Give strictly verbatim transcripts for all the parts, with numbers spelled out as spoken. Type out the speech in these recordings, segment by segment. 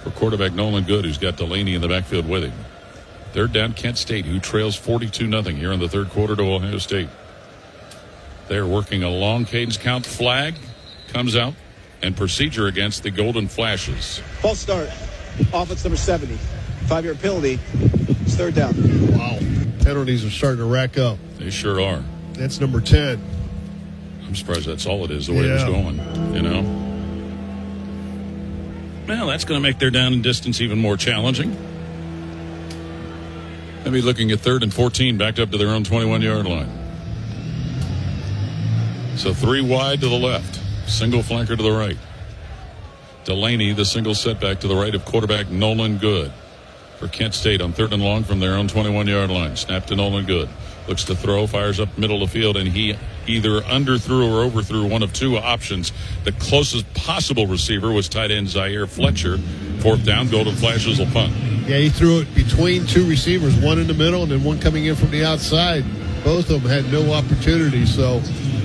for quarterback Nolan Good, who's got Delaney in the backfield with him. Third down, Kent State, who trails forty-two nothing here in the third quarter to Ohio State. They're working a long cadence count. Flag comes out, and procedure against the Golden Flashes. False start. Offense number seventy. Five-yard penalty. It's third down. Wow. Penalties are starting to rack up. They sure are. That's number ten. I'm surprised that's all it is, the way yeah. it was going, you know. Well, that's going to make their down and distance even more challenging. They'll be looking at third and fourteen, backed up to their own twenty-one-yard line. So three wide to the left, single flanker to the right. Delaney, the single setback to the right of quarterback Nolan Good for Kent State on third and long from their own twenty-one-yard line. Snap to Nolan Good. Looks to throw, fires up middle of the field, and he either underthrew or overthrew one of two options. The closest possible receiver was tight end Zaire Fletcher. Fourth down, Golden Flashes will punt. Yeah, he threw it between two receivers, one in the middle and then one coming in from the outside. Both of them had no opportunity, so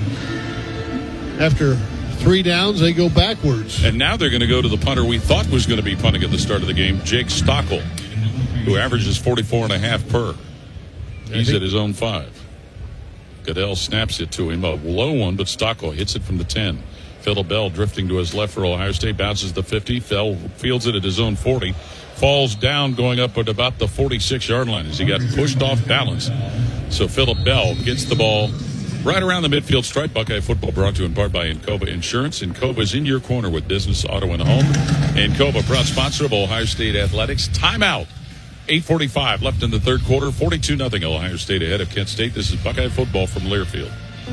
after three downs, they go backwards. And now they're going to go to the punter we thought was going to be punting at the start of the game, Jake Stockel, who averages forty-four and a half per. He's at his own five. Goodell snaps it to him, a low one, but Stockel hits it from the ten. Phillip Bell drifting to his left for Ohio State, bounces the fifty, Fell fields it at his own forty, falls down going up at about the forty-six-yard line as he got pushed off balance. So Phillip Bell gets the ball right around the midfield stripe. Buckeye football brought to you in part by Encova Insurance. Encova's in your corner with business, auto, and home. Encova, proud sponsor of Ohio State Athletics. Timeout. eight forty-five left in the third quarter. forty-two nothing Ohio State ahead of Kent State. This is Buckeye football from Learfield.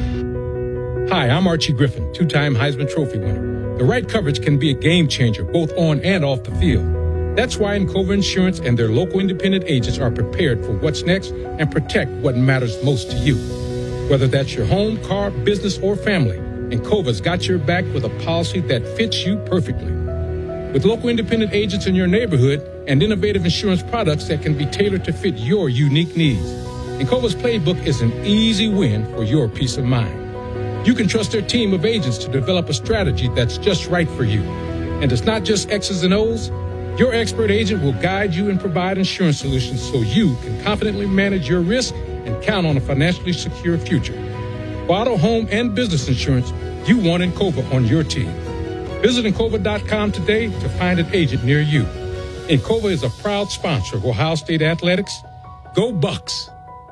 Hi, I'm Archie Griffin, two-time Heisman Trophy winner. The right coverage can be a game changer, both on and off the field. That's why Encova Insurance and their local independent agents are prepared for what's next and protect what matters most to you. Whether that's your home, car, business, or family, Encova's got your back with a policy that fits you perfectly. With local independent agents in your neighborhood and innovative insurance products that can be tailored to fit your unique needs, Encova's playbook is an easy win for your peace of mind. You can trust their team of agents to develop a strategy that's just right for you. And it's not just X's and O's. Your expert agent will guide you and provide insurance solutions so you can confidently manage your risk and count on a financially secure future. For auto, home, and business insurance, you want Encova on your team. Visit Encova dot com today to find an agent near you. Encova is a proud sponsor of Ohio State Athletics. Go Bucks!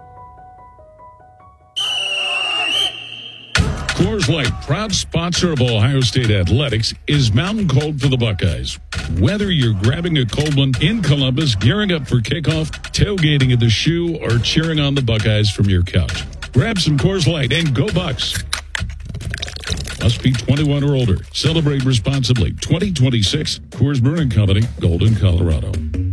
Coors Light, proud sponsor of Ohio State Athletics, is mountain cold for the Buckeyes. Whether you're grabbing a cold one in Columbus, gearing up for kickoff, tailgating at the Shoe, or cheering on the Buckeyes from your couch, grab some Coors Light and go Bucks. Must be twenty-one or older. Celebrate responsibly. twenty twenty-six, Coors Brewing Company, Golden, Colorado.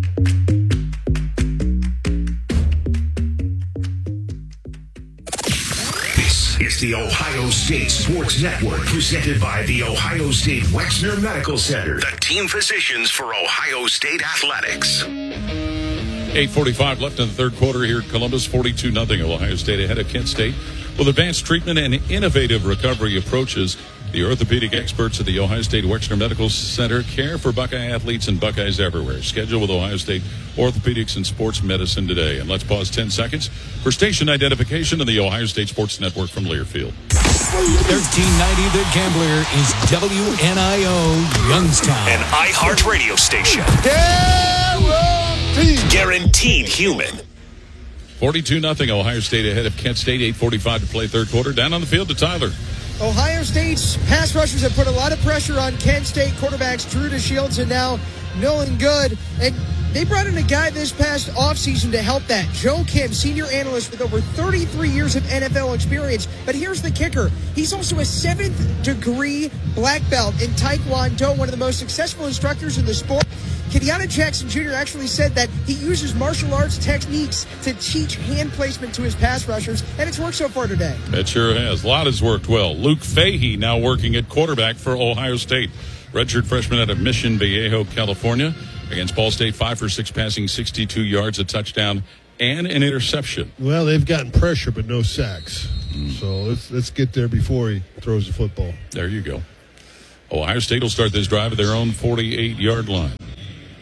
It's the Ohio State Sports Network, presented by the Ohio State Wexner Medical Center, the team physicians for Ohio State Athletics. eight forty-five left in the third quarter here at Columbus, forty-two nothing Ohio State ahead of Kent State. With advanced treatment and innovative recovery approaches, the orthopedic experts at the Ohio State Wexner Medical Center care for Buckeye athletes and Buckeyes everywhere. Schedule with Ohio State Orthopedics and Sports Medicine today. And let's pause ten seconds for station identification of the Ohio State Sports Network from Learfield. thirteen ninety The Gambler is W N I O Youngstown. An iHeartRadio station. Guaranteed. Guaranteed human. forty-two nothing Ohio State ahead of Kent State. eight forty-five to play third quarter. Down on the field to Tyler. Ohio State's pass rushers have put a lot of pressure on Kent State quarterbacks Drew DeShields and now Nolan Good. And they brought in a guy this past offseason to help that. Joe Kim, senior analyst with over thirty-three years of N F L experience. But here's the kicker. He's also a seventh degree black belt in Taekwondo, one of the most successful instructors in the sport. Kenyatta Jackson Junior actually said that he uses martial arts techniques to teach hand placement to his pass rushers, and it's worked so far today. It sure has. A lot has worked well. Luke Fahey now working at quarterback for Ohio State. Redshirt freshman out of Mission Viejo, California. Against Ball State, five for six passing, sixty-two yards, a touchdown, and an interception. Well, they've gotten pressure, but no sacks. Mm. So let's let's get there before he throws the football. There you go. Ohio State will start this drive at their own forty-eight-yard line.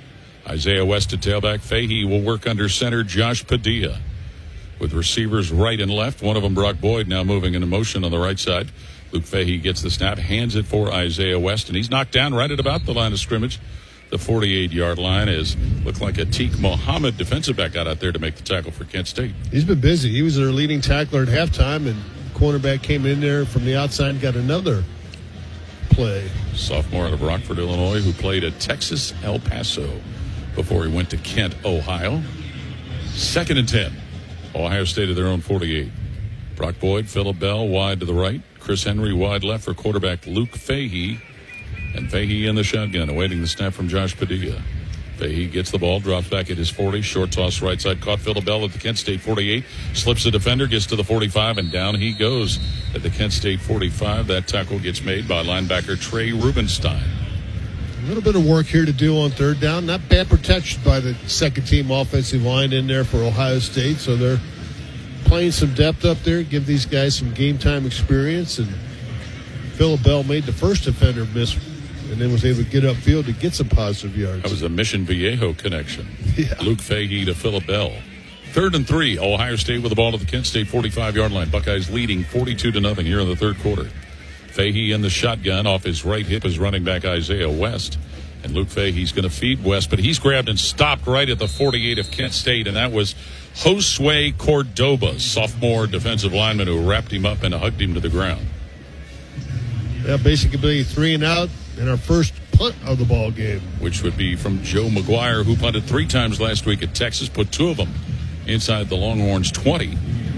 Isaiah West to tailback. Fahey will work under center Josh Padilla. With receivers right and left, one of them Brock Boyd now moving into motion on the right side. Luke Fahey gets the snap, hands it for Isaiah West, and he's knocked down right at about the line of scrimmage. The forty-eight-yard line is looked like Atiq Mohammed, defensive back, got out there to make the tackle for Kent State. He's been busy. He was their leading tackler at halftime, and cornerback came in there from the outside and got another play. Sophomore out of Rockford, Illinois, who played at Texas El Paso before he went to Kent, Ohio. Second and ten. Ohio State at their own forty-eight. Brock Boyd, Phillip Bell wide to the right. Chris Henry wide left for quarterback Luke Fahey. And Fahey in the shotgun, awaiting the snap from Josh Padilla. Fahey gets the ball, drops back at his forty. Short toss right side, caught Phillip Bell at the Kent State forty-eight. Slips the defender, gets to the forty-five, and down he goes at the Kent State forty-five. That tackle gets made by linebacker Trey Rubenstein. A little bit of work here to do on third down. Not bad protection by the second-team offensive line in there for Ohio State. So they're playing some depth up there, give these guys some game-time experience. And Phillip Bell made the first defender miss and then was able to get upfield to get some positive yards. That was a Mission Viejo connection. Yeah. Luke Fahey to Phillip Bell. Third and three. Ohio State with the ball at the Kent State forty-five-yard line. Buckeyes leading forty-two to nothing here in the third quarter. Fahey in the shotgun. Off his right hip is running back Isaiah West. And Luke Fahey's going to feed West, but he's grabbed and stopped right at the forty-eight of Kent State, and that was Josue Cordoba, sophomore defensive lineman, who wrapped him up and hugged him to the ground. Yeah, basically three and out in our first punt of the ball game. Which would be from Joe McGuire, who punted three times last week at Texas, put two of them inside the Longhorns' twenty.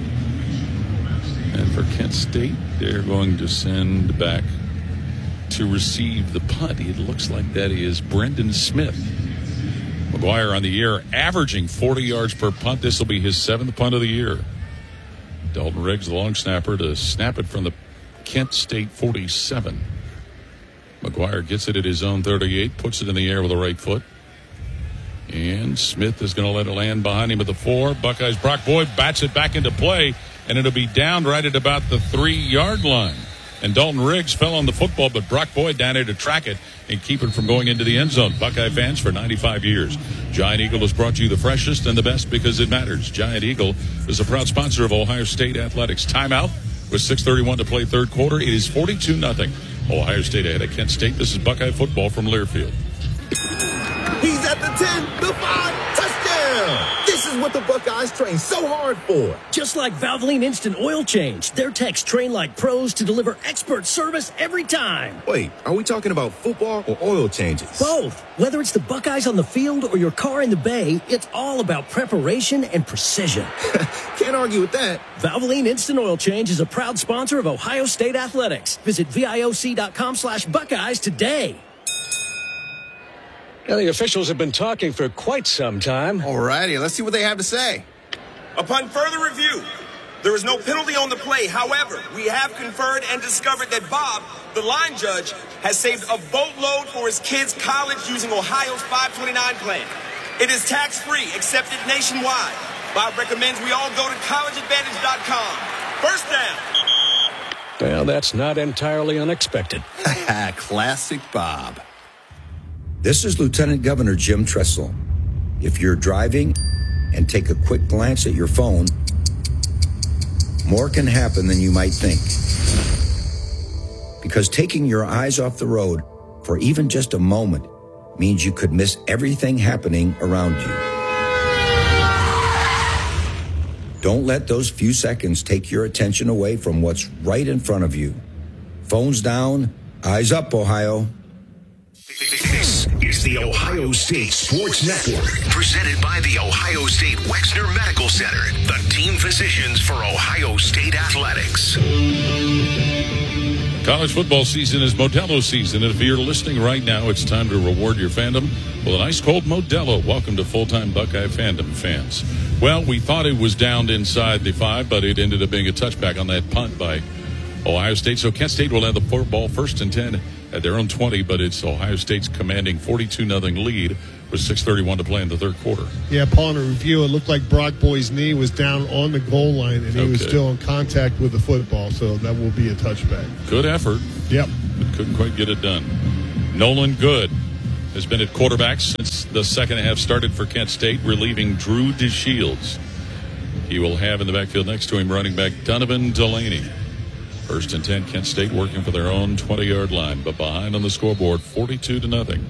And for Kent State, they're going to send back to receive the punt. It looks like that is Brendan Smith. McGuire on the year, averaging forty yards per punt. This will be his seventh punt of the year. Dalton Riggs, the long snapper, to snap it from the Kent State forty-seven. McGuire gets it at his own thirty-eight, puts it in the air with the right foot. And Smith is going to let it land behind him at the four. Buckeyes, Brock Boyd bats it back into play, and it'll be down right at about the three-yard line. And Dalton Riggs fell on the football, but Brock Boyd down there to track it and keep it from going into the end zone. Buckeye fans for ninety-five years. Giant Eagle has brought you the freshest and the best because it matters. Giant Eagle is a proud sponsor of Ohio State Athletics. Timeout with six thirty-one to play third quarter. It is forty-two nothing. Ohio State ahead of Kent State. This is Buckeye football from Learfield. He's at the ten, the five, touchdown! This is what the Buckeyes train so hard for. Just like Valvoline Instant Oil Change, their techs train like pros to deliver expert service every time. Wait, are we talking about football or oil changes? Both. Whether it's the Buckeyes on the field or your car in the bay, it's all about preparation and precision. Can't argue with that. Valvoline Instant Oil Change is a proud sponsor of Ohio State Athletics. Visit VIOC.com slash Buckeyes today. Now, the officials have been talking for quite some time. All righty, let's see what they have to say. Upon further review, there is no penalty on the play. However, we have conferred and discovered that Bob, the line judge, has saved a boatload for his kids' college using Ohio's five twenty-nine plan. It is tax-free, accepted nationwide. Bob recommends we all go to college advantage dot com. First down. Well, that's not entirely unexpected. Classic Bob. This is Lieutenant Governor Jim Tressel. If you're driving and take a quick glance at your phone, more can happen than you might think. Because taking your eyes off the road for even just a moment means you could miss everything happening around you. Don't let those few seconds take your attention away from what's right in front of you. Phones down, eyes up, Ohio. This is the Ohio State Sports Network, presented by the Ohio State Wexner Medical Center, the team physicians for Ohio State Athletics. College football season is Modelo season, and if you're listening right now, it's time to reward your fandom with an ice-cold Modelo. Welcome to full-time Buckeye fandom fans. Well, we thought it was downed inside the five, but it ended up being a touchback on that punt by Ohio State. So Kent State will have the football first and ten at their own twenty, but it's Ohio State's commanding forty-two nothing lead with six thirty-one to play in the third quarter. Yeah, upon a review, it looked like Brock Boyd's knee was down on the goal line, and he okay. was still in contact with the football, so that will be a touchback. Good effort. Yep. But couldn't quite get it done. Nolan Good has been at quarterback since the second half started for Kent State, relieving Drew DeShields. He will have in the backfield next to him running back Donovan Delaney. First and ten, Kent State working for their own twenty-yard line, but behind on the scoreboard, forty-two to nothing.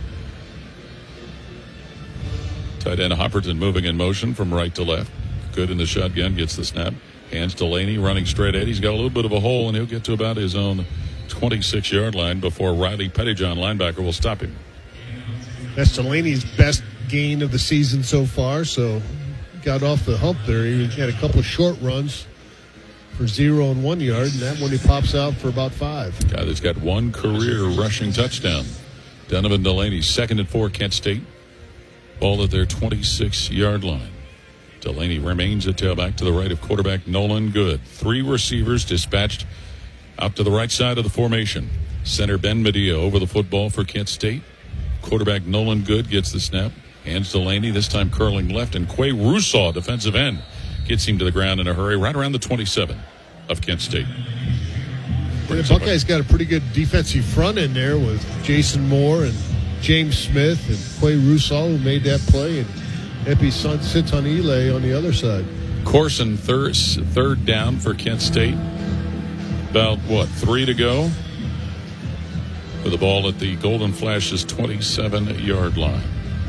Tight end Hopperton moving in motion from right to left. Good in the shotgun, gets the snap. Hands Delaney running straight at. He's got a little bit of a hole, and he'll get to about his own twenty-six-yard line before Riley Pettyjohn, linebacker, will stop him. That's Delaney's best gain of the season so far, so got off the hump there. He had a couple of short runs for zero and one yard, and that one he pops out for about five. Guy that's got one career rushing touchdown. Donovan Delaney, second and four, Kent State. Ball at their twenty-six-yard line. Delaney remains at tailback to the right of quarterback Nolan Good. Three receivers dispatched out to the right side of the formation. Center Ben Medea over the football for Kent State. Quarterback Nolan Good gets the snap. Hands Delaney, this time curling left, and Quay Rousseau, defensive end, gets him to the ground in a hurry, right around the twenty-seven of Kent State. The Buckeyes got a pretty good defensive front in there with Jason Moore and James Smith and Quay Rousseau, who made that play, and Epi Sintanile on the other side. Corson third, third down for Kent State. About, what, three to go? With the ball at the Golden Flash's twenty-seven-yard line.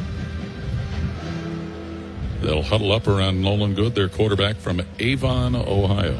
They'll huddle up around Nolan Good, their quarterback from Avon, Ohio.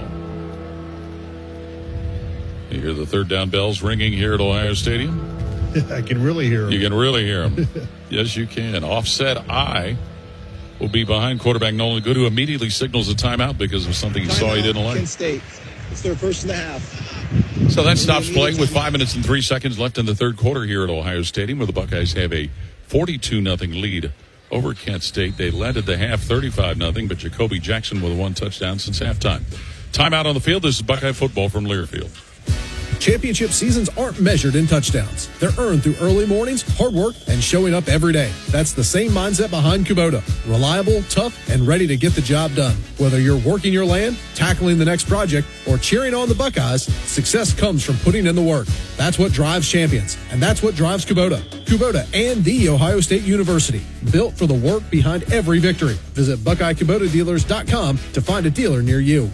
You hear the third down bells ringing here at Ohio Stadium? I can really hear them. You can really hear them. Yes, you can. Offset I will be behind quarterback Nolan Good, who immediately signals a timeout because of something he Time saw out, he didn't like. Kent State. It's their first and a half. So that stops play with five minutes and three seconds left in the third quarter here at Ohio Stadium, where the Buckeyes have a forty-two nothing lead over Kent State. They led at the half thirty-five nothing, but Jacoby Jackson with one touchdown since halftime. Timeout on the field. This is Buckeye football from Learfield. Championship seasons aren't measured in touchdowns. They're earned through early mornings, hard work, and showing up every day. That's the same mindset behind Kubota. Reliable, tough, and ready to get the job done. Whether you're working your land, tackling the next project, or cheering on the Buckeyes, success comes from putting in the work. That's what drives champions, and that's what drives Kubota. Kubota and The Ohio State University, built for the work behind every victory. Visit Buckeye Kubota Dealers dot com to find a dealer near you.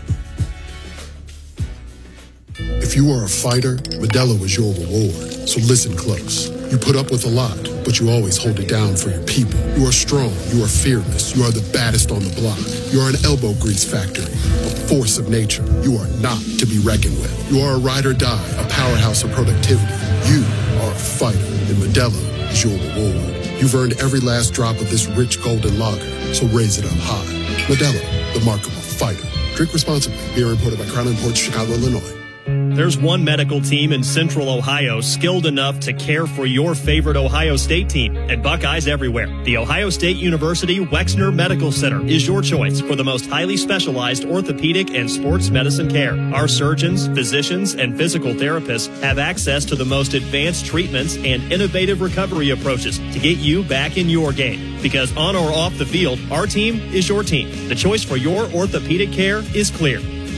If you are a fighter, Modelo is your reward. So listen close. You put up with a lot, but you always hold it down for your people. You are strong. You are fearless. You are the baddest on the block. You are an elbow grease factory, a force of nature. You are not to be reckoned with. You are a ride or die, a powerhouse of productivity. You are a fighter, and Modelo is your reward. You've earned every last drop of this rich golden lager, so raise it up high. Modelo, the mark of a fighter. Drink responsibly. Beer imported by Crown Imports, Chicago, Illinois. There's one medical team in Central Ohio skilled enough to care for your favorite Ohio State team, and Buckeyes everywhere. The Ohio State University Wexner Medical Center is your choice for the most highly specialized orthopedic and sports medicine care. Our surgeons, physicians, and physical therapists have access to the most advanced treatments and innovative recovery approaches to get you back in your game. Because on or off the field, our team is your team. The choice for your orthopedic care is clear.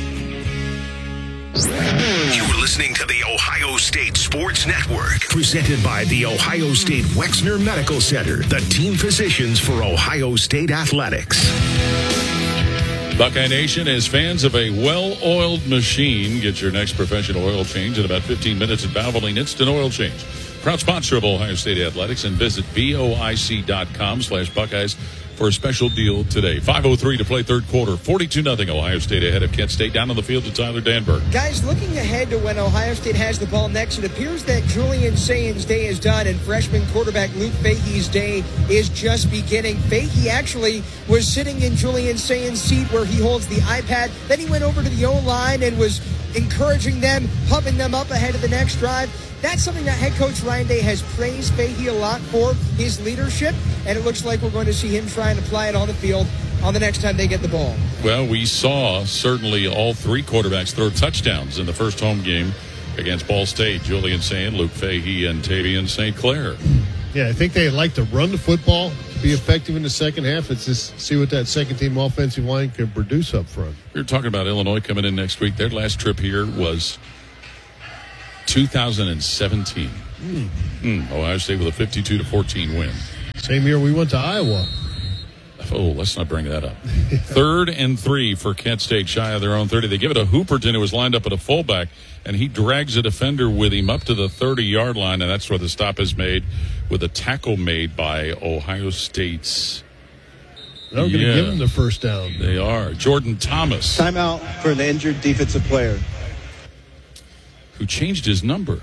You're listening to the Ohio State Sports Network, presented by the Ohio State Wexner Medical Center, the team physicians for Ohio State athletics. Buckeye Nation, as fans of a well-oiled machine, get your next professional oil change in about fifteen minutes at Valvoline Instant Oil Change. Proud sponsor of Ohio State Athletics, and visit B O I C dot com slash Buckeyes for a special deal today. five oh three to play third quarter. forty-two nothing Ohio State ahead of Kent State. Down on the field to Tyler Danberg. Guys, looking ahead to when Ohio State has the ball next, it appears that Julian Sayen's day is done and freshman quarterback Luke Fahey's day is just beginning. Fahey actually was sitting in Julian Sayen's seat where he holds the iPad. Then he went over to the O-line and was encouraging them, pumping them up ahead of the next drive. That's something that head coach Ryan Day has praised Fahey a lot for, his leadership, and it looks like we're going to see him try and apply it on the field on the next time they get the ball. Well, we saw certainly all three quarterbacks throw touchdowns in the first home game against Ball State. Julian Sayen, Luke Fahey, and Tavian Saint Clair. Yeah, I think they like to run the football to be effective in the second half. It's just see what that second-team offensive line can produce up front. We were talking about Illinois coming in next week. Their last trip here was two thousand seventeen. Mm. Mm, Ohio State with a fifty-two to fourteen win. Same year we went to Iowa. Oh, let's not bring that up. Third and three for Kent State, shy of their own thirty. They give it to Hooperton, who was lined up at a fullback, and he drags a defender with him up to the thirty-yard line, and that's where the stop is made with a tackle made by Ohio State's. They're going to yeah, give him the first down. They are. Jordan Thomas. Timeout for an injured defensive player. Who changed his number.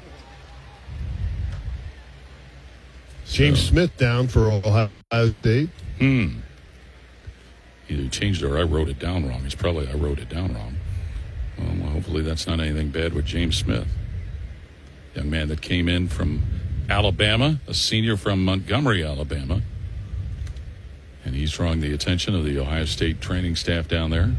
James so. Smith down for Ohio State. Hmm. Either changed it or I wrote it down wrong. It's probably I wrote it down wrong. Well, hopefully that's not anything bad with James Smith. Young man that came in from Alabama, a senior from Montgomery, Alabama. And he's drawing the attention of the Ohio State training staff down there.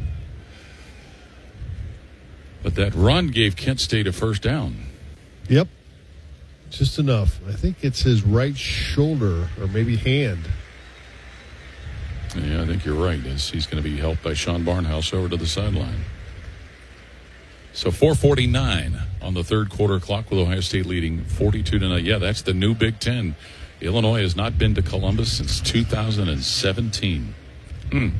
But that run gave Kent State a first down. Yep. Just enough. I think it's his right shoulder or maybe hand. Yeah, I think you're right. He's going to be helped by Sean Barnhouse over to the sideline. So four forty-nine on the third quarter clock with Ohio State leading forty-two to nine. Yeah, that's the new Big Ten. Illinois has not been to Columbus since two thousand seventeen. Mm.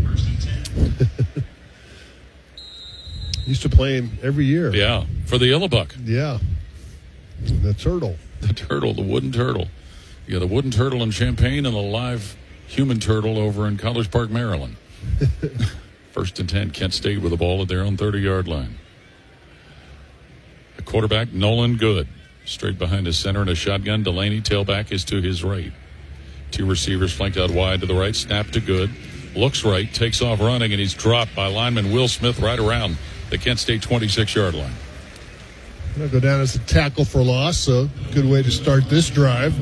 Used to play him every year. Yeah, for the Illabuck. Yeah. The turtle. The turtle, the wooden turtle. You got the wooden turtle in Champaign and the live human turtle over in College Park, Maryland. First and ten, Kent State with the ball at their own thirty-yard line. The quarterback, Nolan Good, straight behind his center in a shotgun. Delaney, tailback, is to his right. Two receivers flanked out wide to the right. Snap to Good. Looks right, takes off running, and he's dropped by lineman Will Smith right around the Kent State twenty-six-yard line. Going to go down as a tackle for loss, so good way to start this drive.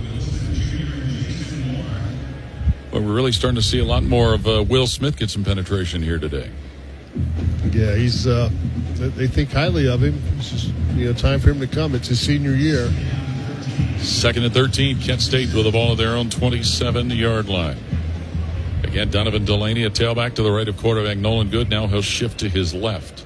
Well, we're really starting to see a lot more of uh, Will Smith get some penetration here today. Yeah, he's. Uh, they think highly of him. It's just, you know, time for him to come. It's his senior year. Second and thirteen, Kent State with the ball at their own twenty-seven-yard line. Again, Donovan Delaney, a tailback to the right of quarterback Nolan Good. Now he'll shift to his left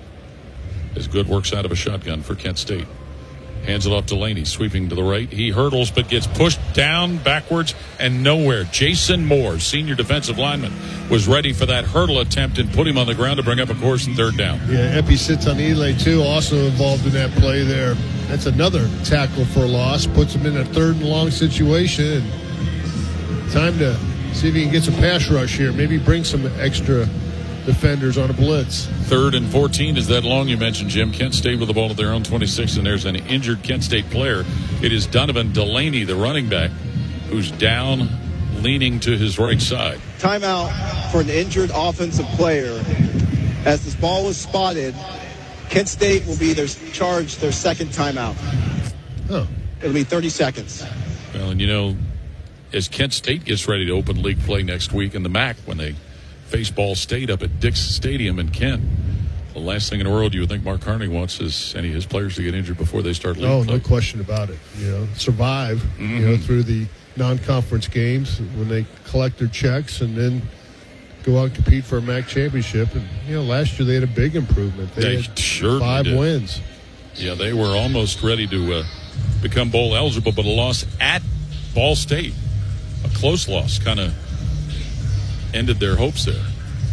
as Good works out of a shotgun for Kent State. Hands it off Delaney, sweeping to the right. He hurdles but gets pushed down, backwards, and nowhere. Jason Moore, senior defensive lineman, was ready for that hurdle attempt and put him on the ground to bring up a course and third down. Yeah, Epi sits on Eli, too, also involved in that play there. That's another tackle for loss. Puts him in a third and long situation. And time to see if he can get some pass rush here. Maybe bring some extra defenders on a blitz. Third and fourteen is that long you mentioned, Jim. Kent State with the ball at their own twenty-six, and there's an injured Kent State player. It is Donovan Delaney, the running back, who's down, leaning to his right side. Timeout for an injured offensive player. As this ball was spotted, Kent State will be their charged their second timeout. Oh. It'll be thirty seconds. Well, and you know, as Kent State gets ready to open league play next week in the M A C when they face Ball State up at Dix Stadium in Kent, the last thing in the world you would think Mark Carney wants is any of his players to get injured before they start league oh, play. No question about it. You know, survive, mm-hmm. you know, through the non-conference games when they collect their checks and then go out and compete for a M A C championship. And, you know, last year they had a big improvement. They, they had sure five did. wins. Yeah, they were almost ready to uh, become bowl eligible, but a loss at Ball State, a close loss, kind of ended their hopes there.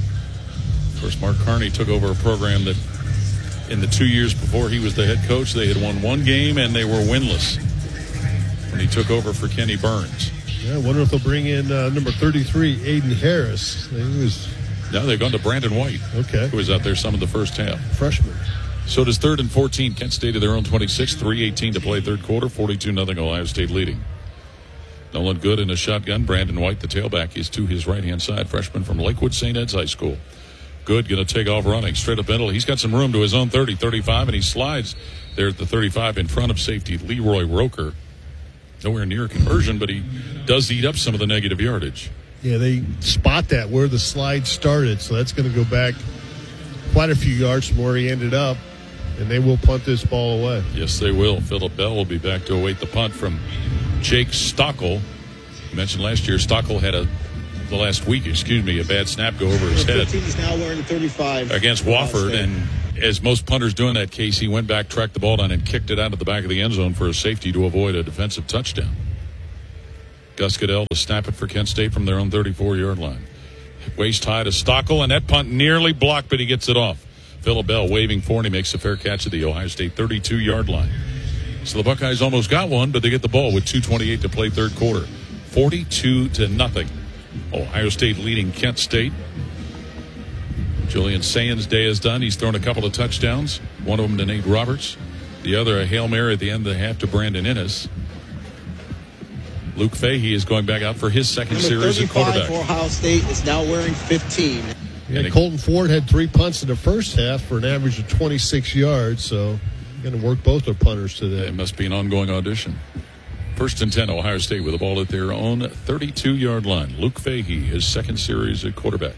Of course, Mark Carney took over a program that in the two years before he was the head coach, they had won one game and they were winless when he took over for Kenny Burns. Yeah, I wonder if they'll bring in uh, number thirty-three, Aiden Harris. He was. No, they've gone to Brandon White. Okay. Who was out there some of the first half. Freshman. So it is third and fourteen. Kent State of their own twenty-six, three eighteen to play third quarter, forty-two nothing Ohio State leading. Nolan Good in a shotgun. Brandon White, the tailback, is to his right-hand side. Freshman from Lakewood Saint Ed's High School. Good, going to take off running straight up middle. He's got some room to his own thirty, thirty-five, and he slides there at the thirty-five in front of safety Leroy Roker. Nowhere near a conversion, but he does eat up some of the negative yardage. Yeah, they spot that where the slide started, so that's going to go back quite a few yards from where he ended up, and they will punt this ball away. Yes, they will. Phillip Bell will be back to await the punt from Jake Stockel. You mentioned last year Stockel had a the last week, excuse me, a bad snap go over his head. He's now wearing thirty-five against Wofford, and as most punters do in that case, he went back, tracked the ball down, and kicked it out of the back of the end zone for a safety to avoid a defensive touchdown. Gus Goodell to snap it for Kent State from their own thirty-four-yard line. Waist high to Stockel, and that punt nearly blocked, but he gets it off. Phillip Bell waving for, and he makes a fair catch at the Ohio State thirty-two-yard line. So the Buckeyes almost got one, but they get the ball with two twenty-eight to play third quarter. forty-two to nothing. Ohio State leading Kent State. Julian Sands' day is done. He's thrown a couple of touchdowns, one of them to Nate Roberts, the other a Hail Mary at the end of the half to Brandon Innes. Luke Fahey is going back out for his second Number series at quarterback. for Ohio State is now wearing fifteen. Yeah, Colton Ford had three punts in the first half for an average of twenty-six yards, so going to work both their punters today. It must be an ongoing audition. First and ten, Ohio State with the ball at their own thirty-two-yard line. Luke Fahey, his second series at quarterback.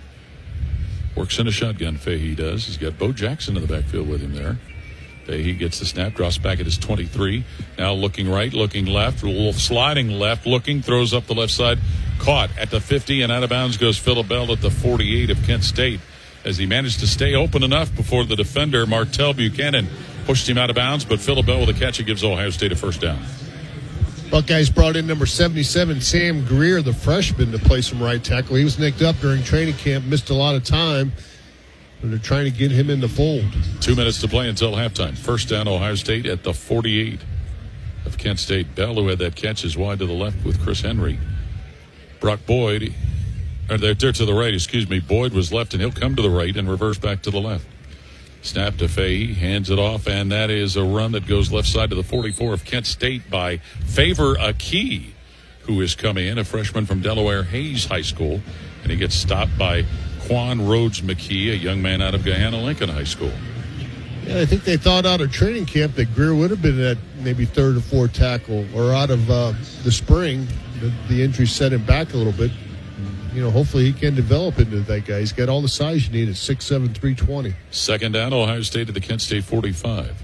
Works in a shotgun, Fahey does. He's got Bo Jackson in the backfield with him there. Fahey gets the snap, drops back at his twenty-three. Now looking right, looking left, a little sliding left, looking, throws up the left side. Caught at the fifty, and out of bounds goes Phillip Bell at the forty-eight of Kent State as he managed to stay open enough before the defender, Martell Buchanan, pushed him out of bounds, but Phillip Bell with a catch, it gives Ohio State a first down. Buckeyes brought in number seventy-seven, Sam Greer, the freshman, to play some right tackle. He was nicked up during training camp, missed a lot of time, and they're trying to get him in the fold. Two minutes to play until halftime. First down, Ohio State at the forty-eight of Kent State. Bell, who had that catch, is wide to the left with Chris Henry. Brock Boyd, or they're, they're to the right, excuse me. Boyd was left, and he'll come to the right and reverse back to the left. Snap to Fahey, hands it off, and that is a run that goes left side to the forty-four of Kent State by Favor Akee, who is coming in, a freshman from Delaware Hayes High School, and he gets stopped by Quan Rhodes McKee, a young man out of Gahanna-Lincoln High School. Yeah, I think they thought out of training camp that Greer would have been at maybe third or fourth tackle, or out of uh, the spring. The, the injury set him back a little bit. You know, hopefully he can develop into that guy. He's got all the size you need at six seven, three twenty. Second down, Ohio State at the Kent State forty-five.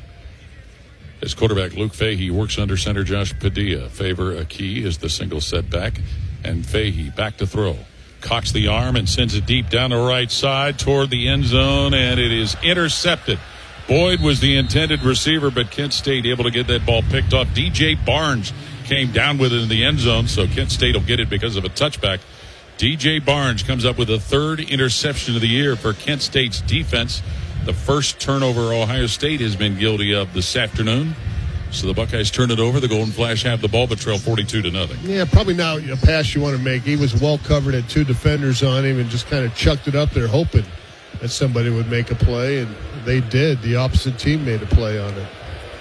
As quarterback Luke Fahey works under center Josh Padilla. Favor Akee is the single setback, and Fahey back to throw. Cocks the arm and sends it deep down the right side toward the end zone, and it is intercepted. Boyd was the intended receiver, but Kent State able to get that ball picked off. D J Barnes came down with it in the end zone, so Kent State will get it because of a touchback. D J Barnes comes up with the third interception of the year for Kent State's defense. The first turnover Ohio State has been guilty of this afternoon. So the Buckeyes turn it over. The Golden Flash have the ball, but trail forty-two to nothing. Yeah, probably not a pass you want to make. He was well covered, had two defenders on him, and just kind of chucked it up there hoping that somebody would make a play, and they did. The opposite team made a play on it.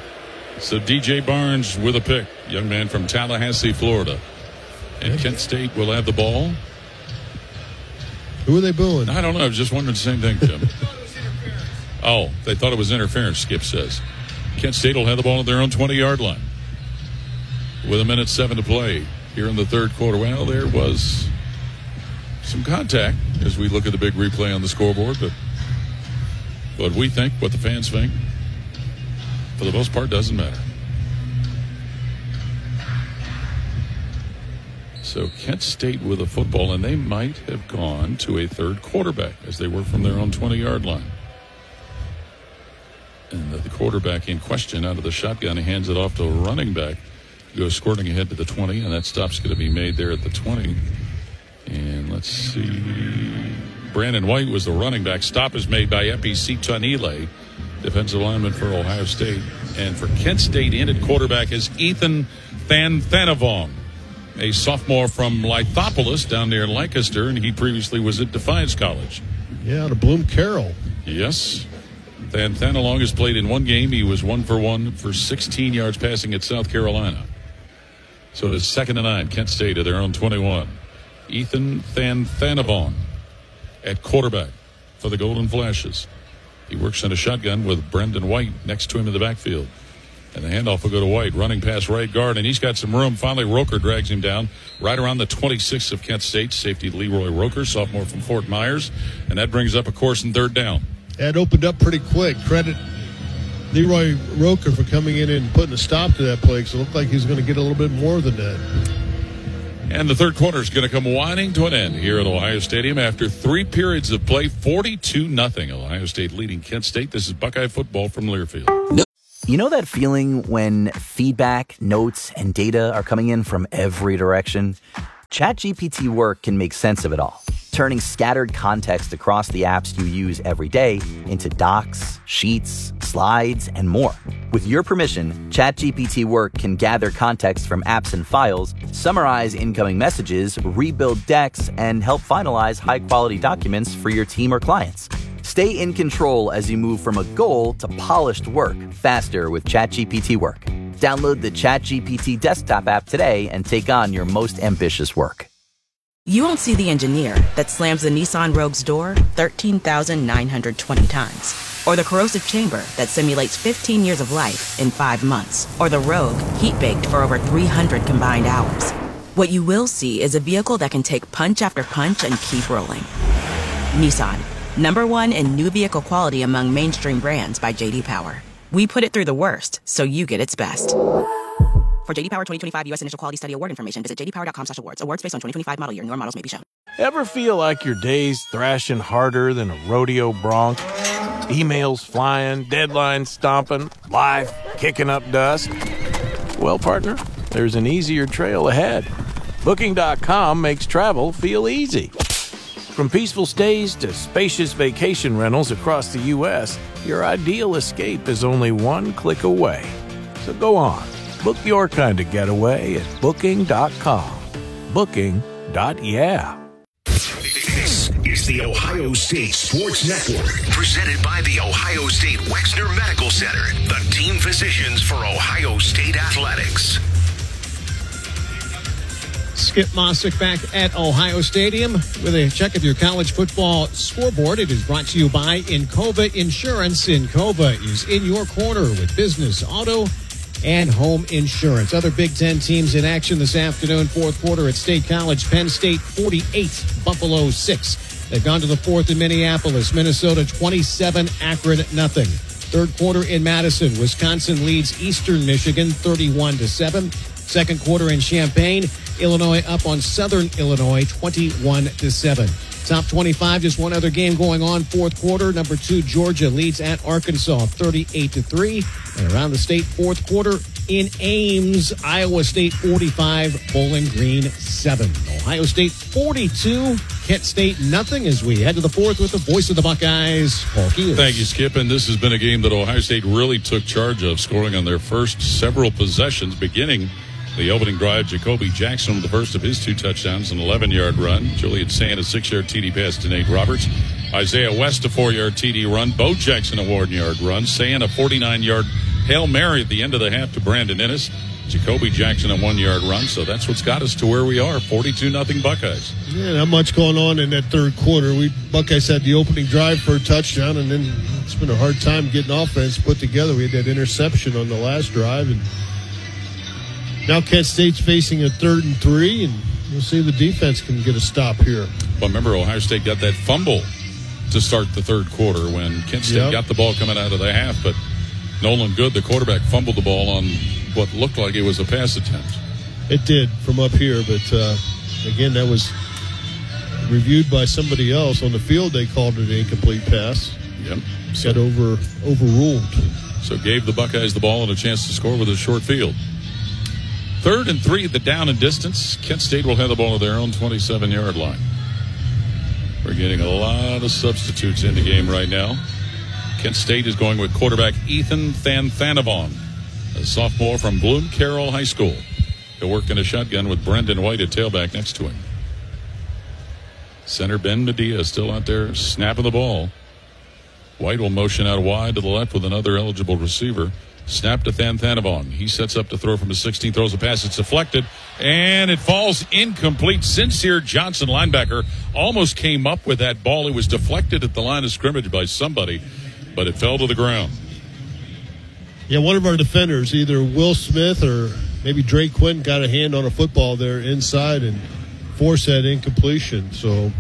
So D J Barnes with a pick, young man from Tallahassee, Florida. And yeah. Kent State will have the ball. Who are they booing? I don't know. I was just wondering the same thing, Tim. Oh, they thought it was interference, Skip says. Kent State will have the ball at their own twenty-yard line with a minute seven to play here in the third quarter. Well, there was some contact as we look at the big replay on the scoreboard, but what we think, what the fans think, for the most part, doesn't matter. So Kent State with a football, and they might have gone to a third quarterback as they were from their own twenty-yard line. And the quarterback in question out of the shotgun hands it off to a running back. Goes squirting ahead to the twenty, and that stop's going to be made there at the twenty. And let's see. Brandon White was the running back. Stop is made by Epi Sitanile, defensive lineman for Ohio State. And for Kent State, in at quarterback is Ethan Thanthanavong, a sophomore from Lithopolis down near Lancaster, and he previously was at Defiance College. Yeah, out of Bloom Carroll. Yes. Thanthanavong has played in one game. He was one for one for sixteen yards passing at South Carolina. So it's second and nine. Kent State at their own twenty-one. Ethan Thanthanavong at quarterback for the Golden Flashes. He works in a shotgun with Brendan White next to him in the backfield. And the handoff will go to White, running past right guard, and he's got some room. Finally, Roker drags him down right around the twenty-six of Kent State. Safety Leroy Roker, sophomore from Fort Myers. And that brings up a course in third down. That opened up pretty quick. Credit Leroy Roker for coming in and putting a stop to that play, because it looked like he was going to get a little bit more than that. And the third quarter is going to come winding to an end here at Ohio Stadium after three periods of play, forty-two nothing. Ohio State leading Kent State. This is Buckeye football from Learfield. You know that feeling when feedback, notes, and data are coming in from every direction? ChatGPT Work can make sense of it all, turning scattered context across the apps you use every day into docs, sheets, slides, and more. With your permission, ChatGPT Work can gather context from apps and files, summarize incoming messages, rebuild decks, and help finalize high-quality documents for your team or clients. Stay in control as you move from a goal to polished work faster with ChatGPT Work. Download the ChatGPT desktop app today and take on your most ambitious work. You won't see the engineer that slams the Nissan Rogue's door thirteen thousand nine hundred twenty times. Or the corrosive chamber that simulates fifteen years of life in five months. Or the Rogue heat-baked for over three hundred combined hours. What you will see is a vehicle that can take punch after punch and keep rolling. Nissan, number one in new vehicle quality among mainstream brands by J D Power. We put it through the worst, so you get its best. For J D Power twenty twenty-five U S Initial Quality Study Award information, visit j d power dot com slash awards. Awards based on twenty twenty-five model year. Newer models may be shown. Ever feel like your day's thrashing harder than a rodeo bronc? Emails flying, deadlines stomping, life kicking up dust? Well, partner, there's an easier trail ahead. Booking dot com makes travel feel easy. From peaceful stays to spacious vacation rentals across the U S, your ideal escape is only one click away. So go on, book your kind of getaway at booking dot com. Booking. Yeah. This is the Ohio State Sports Network, presented by the Ohio State Wexner Medical Center, the team physicians for Ohio State Athletics. Skip Mossick back at Ohio Stadium with a check of your college football scoreboard. It is brought to you by Encova Insurance. Encova is in your corner with business, auto, and home insurance. Other Big Ten teams in action this afternoon. Fourth quarter at State College. Penn State forty-eight, Buffalo six. They've gone to the fourth in Minneapolis. Minnesota twenty-seven, Akron nothing. Third quarter in Madison. Wisconsin leads Eastern Michigan thirty-one to seven. Second quarter in Champaign, Illinois up on Southern Illinois twenty-one to seven. Top twenty-five, just one other game going on. Fourth quarter, number two Georgia leads at Arkansas thirty-eight to three. And around the state fourth quarter in Ames, Iowa State forty-five, Bowling Green seven. Ohio State forty-two, Kent State nothing as we head to the fourth with the voice of the Buckeyes, Paul Keels. Thank you, Skip. And this has been a game that Ohio State really took charge of, scoring on their first several possessions, beginning the opening drive. Jacoby Jackson with the first of his two touchdowns, an eleven-yard run. Julian Sand, a six-yard T D pass to Nate Roberts. Isaiah West, a four-yard T D run. Bo Jackson, a one-yard run. Sand, a forty-nine-yard Hail Mary at the end of the half to Brandon Ennis. Jacoby Jackson, a one-yard run. So that's what's got us to where we are, forty-two nothing Buckeyes. Yeah, not much going on in that third quarter. We Buckeyes had the opening drive for a touchdown, and then it's been a hard time getting offense put together. We had that interception on the last drive, and now Kent State's facing a third and three, and we'll see if the defense can get a stop here. Well, remember, Ohio State got that fumble to start the third quarter when Kent State yep. got the ball coming out of the half, but Nolan Good, the quarterback, fumbled the ball on what looked like it was a pass attempt. It did from up here, but uh, again, that was reviewed by somebody else. On the field, they called it an incomplete pass. Yep. So, got over, overruled. So gave the Buckeyes the ball and a chance to score with a short field. Third and three at the down and distance. Kent State will have the ball at their own twenty-seven-yard line. We're getting a lot of substitutes in the game right now. Kent State is going with quarterback Ethan Thanthanavon, a sophomore from Bloom Carroll High School. He'll work in a shotgun with Brendan White at tailback next to him. Center Ben Medea still out there snapping the ball. White will motion out wide to the left with another eligible receiver. Snap to Thanthanavon. He sets up to throw from his sixteen, throws a pass. It's deflected, and it falls incomplete. Sincere Johnson, linebacker, almost came up with that ball. It was deflected at the line of scrimmage by somebody, but it fell to the ground. Yeah, one of our defenders, either Will Smith or maybe Drake Quinn, got a hand on a football there inside and forced that incompletion. So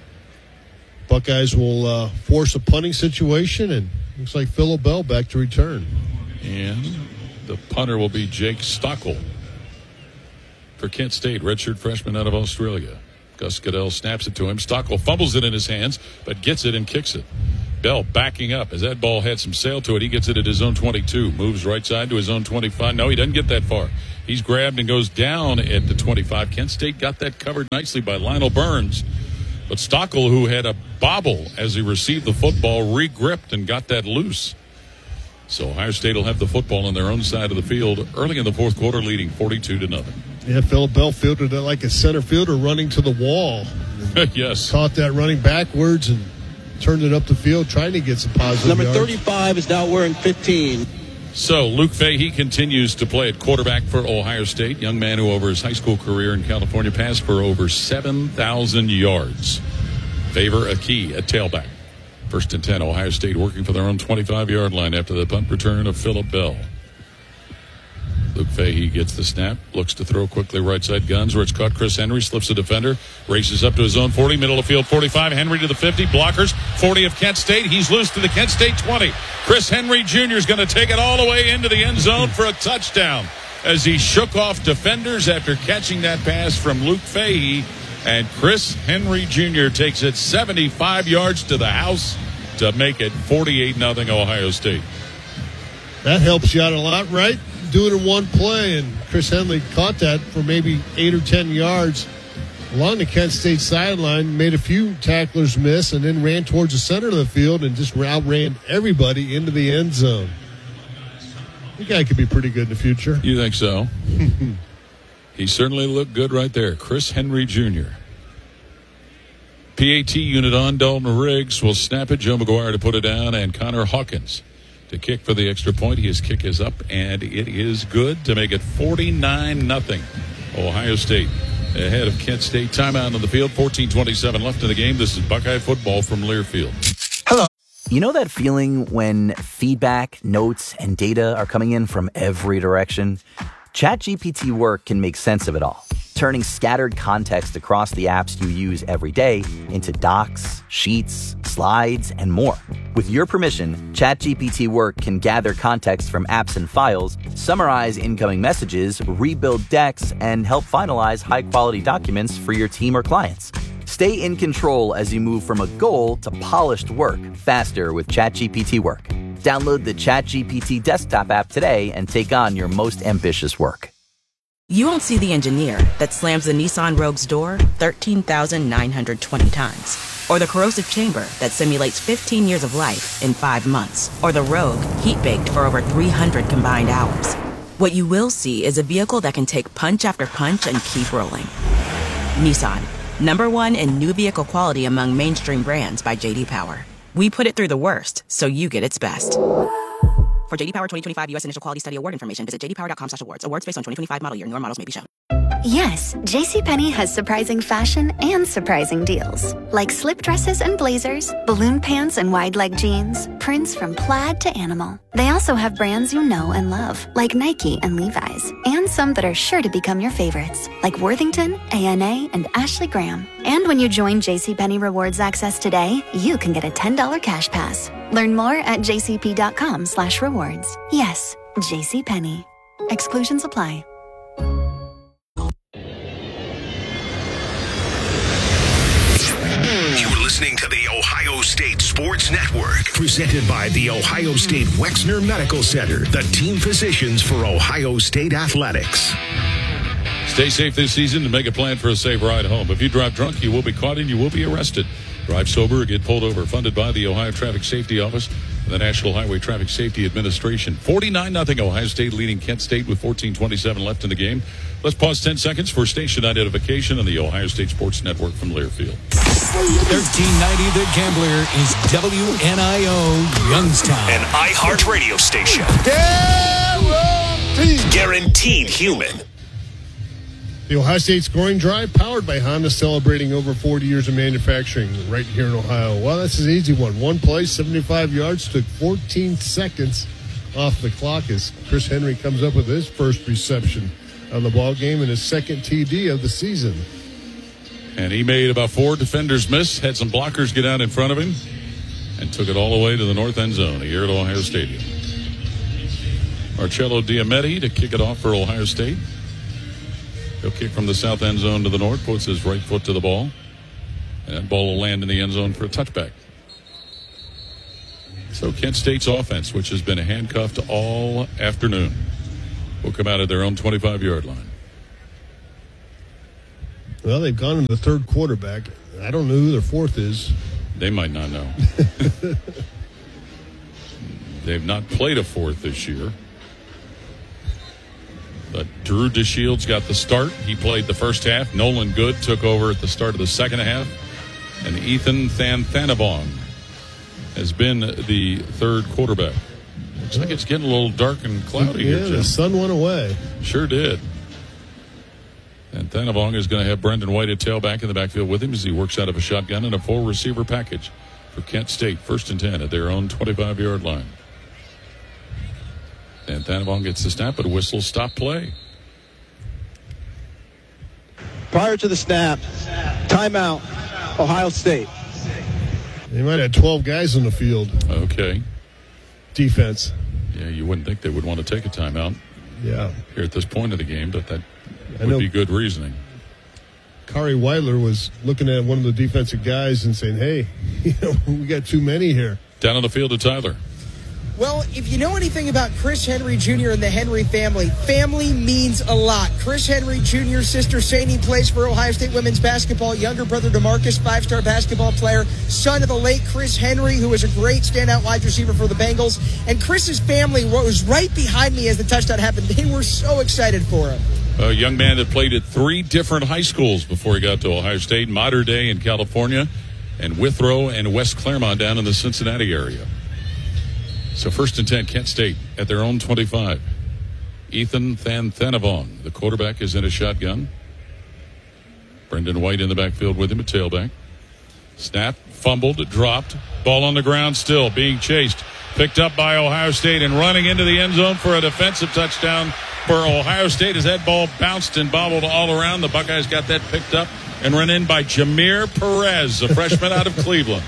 Buckeyes will uh, force a punting situation, and looks like Phillip Bell back to return. And the punter will be Jake Stockel. for Kent State, redshirt freshman out of Australia. Gus Goodell snaps it to him. Stockwell fumbles it in his hands, but gets it and kicks it. Bell backing up. As that ball had some sail to it, he gets it at his own twenty-two. Moves right side to his own twenty-five. No, he doesn't get that far. He's grabbed and goes down at the twenty-five. Kent State got that covered nicely by Lionel Burns. But Stockwell, who had a bobble as he received the football, re-gripped and got that loose. So Ohio State will have the football on their own side of the field early in the fourth quarter, leading forty-two to nothing. Yeah, Philip Bell fielded it like a center fielder running to the wall. Yes. Caught that running backwards and turned it up the field, trying to get some positive Number yards. thirty-five is now wearing fifteen. So Luke Fahey continues to play at quarterback for Ohio State. Young man who over his high school career in California passed for over seven thousand yards. Favor Aki at tailback. First and ten, Ohio State working for their own twenty-five-yard line after the punt return of Philip Bell. Luke Fahey gets the snap, looks to throw quickly right side guns where it's caught. Chris Henry slips a defender, races up to his own forty, middle of field forty-five. Henry to the fifty, blockers, forty of Kent State. He's loose to the Kent State twenty. Chris Henry Junior is going to take it all the way into the end zone for a touchdown as he shook off defenders after catching that pass from Luke Fahey. And Chris Henry Junior takes it seventy-five yards to the house to make it forty-eight nothing Ohio State. That helps you out a lot, right? Do it in one play, and Chris Henry caught that for maybe eight or ten yards along the Kent State sideline, made a few tacklers miss, and then ran towards the center of the field and just outran everybody into the end zone. The guy could be pretty good in the future. You think so? He certainly looked good right there. Chris Henry Junior P A T unit on. Dalton Riggs will snap it. Joe McGuire to put it down, and Connor Hawkins to kick for the extra point. His kick is up, and it is good to make it forty-nine nothing. Ohio State ahead of Kent State. Timeout on the field. fourteen twenty-seven left in the game. This is Buckeye football from Learfield. Hello. You know that feeling when feedback, notes, and data are coming in from every direction? ChatGPT Work can make sense of it all, turning scattered context across the apps you use every day into docs, sheets, slides, and more. With your permission, ChatGPT Work can gather context from apps and files, summarize incoming messages, rebuild decks, and help finalize high-quality documents for your team or clients. Stay in control as you move from a goal to polished work faster with ChatGPT Work. Download the ChatGPT desktop app today and take on your most ambitious work. You won't see the engineer that slams the Nissan Rogue's door thirteen thousand nine hundred twenty times. Or the corrosive chamber that simulates fifteen years of life in five months. Or the Rogue heat-baked for over three hundred combined hours. What you will see is a vehicle that can take punch after punch and keep rolling. Nissan, number one in new vehicle quality among mainstream brands by J D Power. We put it through the worst, so you get its best. For J D Power twenty twenty-five U S Initial Quality Study Award information, visit j d power dot com slash awards. Awards based on twenty twenty-five model year. Newer models may be shown. Yes, JCPenney has surprising fashion and surprising deals. Like slip dresses and blazers, balloon pants and wide leg jeans, prints from plaid to animal. They also have brands you know and love, like Nike and Levi's, and some that are sure to become your favorites, like Worthington, A N A, and Ashley Graham. And when you join JCPenney Rewards Access today, you can get a ten dollars cash pass. Learn more at jcp.com slash rewards. Yes, JCPenney. Exclusions apply. You're listening to the Ohio State Sports Network, presented by the Ohio State Wexner Medical Center, the team physicians for Ohio State Athletics. Stay safe this season and make a plan for a safe ride home. If you drive drunk, you will be caught and you will be arrested. Drive sober or get pulled over. Funded by the Ohio Traffic Safety Office and the National Highway Traffic Safety Administration. forty-nine nothing Ohio State leading Kent State with fourteen twenty-seven left in the game. Let's pause ten seconds for station identification on the Ohio State Sports Network from Learfield. thirteen ninety The Gambler is W N I O Youngstown. An iHeart radio station. Guaranteed. Guaranteed human. The Ohio State scoring drive powered by Honda, celebrating over forty years of manufacturing right here in Ohio. Well, that's an easy one. One play, seventy-five yards, took fourteen seconds off the clock as Chris Henry comes up with his first reception on the ball game and his second T D of the season. And he made about four defenders miss, had some blockers get out in front of him, and took it all the way to the north end zone here at Ohio Stadium. Marcello Diametti to kick it off for Ohio State. He'll kick from the south end zone to the north, puts his right foot to the ball. And that ball will land in the end zone for a touchback. So Kent State's offense, which has been handcuffed all afternoon, will come out at their own twenty-five-yard line. Well, they've gone into the third quarterback. I don't know who their fourth is. They might not know. They've not played a fourth this year. But Drew DeShields got the start. He played the first half. Nolan Good took over at the start of the second half. And Ethan Thanthanavong has been the third quarterback. Looks like it's getting a little dark and cloudy yeah, here, Jim. The sun went away. Sure did. And Thanthanavong is going to have Brendan White at tailback in the backfield with him as he works out of a shotgun and a full receiver package for Kent State. First and ten at their own twenty-five-yard line. And Thanthanavong gets the snap, but a whistle stop play. Prior to the snap, timeout, Ohio State. They might have twelve guys on the field. Okay. Defense. Yeah, you wouldn't think they would want to take a timeout. Yeah. Here at this point of the game, but that I would know be good reasoning. Kari Weidler was looking at one of the defensive guys and saying, hey, you know, we got too many here. Down on the field to Tyler. Well, if you know anything about Chris Henry Junior and the Henry family, family means a lot. Chris Henry Junior's sister, Sadie, plays for Ohio State women's basketball. Younger brother, DeMarcus, five-star basketball player. Son of the late Chris Henry, who was a great standout wide receiver for the Bengals. And Chris's family was right behind me as the touchdown happened. They were so excited for him. A young man that played at three different high schools before he got to Ohio State. Mater Dei in California and Withrow and West Claremont down in the Cincinnati area. So first and ten, Kent State at their own twenty-five. Ethan Thanthanavong, the quarterback, is in a shotgun. Brendan White in the backfield with him at tailback. Snap, fumbled, dropped. Ball on the ground still, being chased. Picked up by Ohio State and running into the end zone for a defensive touchdown for Ohio State as that ball bounced and bobbled all around. The Buckeyes got that picked up and run in by Jameer Perez, a freshman out of Cleveland.